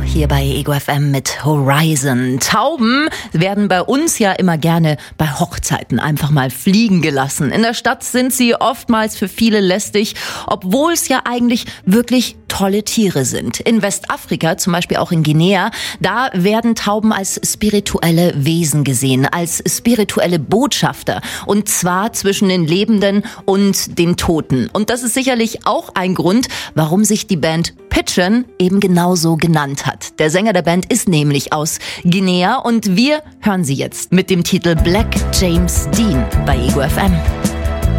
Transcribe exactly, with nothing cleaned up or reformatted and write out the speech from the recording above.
hier bei Ego F M mit Horizon. Tauben werden bei uns ja immer gerne bei Hochzeiten einfach mal fliegen gelassen. In der Stadt sind sie oftmals für viele lästig, obwohl es ja eigentlich wirklich tolle Tiere sind. In Westafrika, zum Beispiel auch in Guinea, da werden Tauben als spirituelle Wesen gesehen, als spirituelle Botschafter. Und zwar zwischen den Lebenden und den Toten. Und das ist sicherlich auch ein Grund, warum sich die Band Pidgin eben genauso genannt hat. Der Sänger der Band ist nämlich aus Guinea und wir hören sie jetzt mit dem Titel Black James Dean bei Ego F M.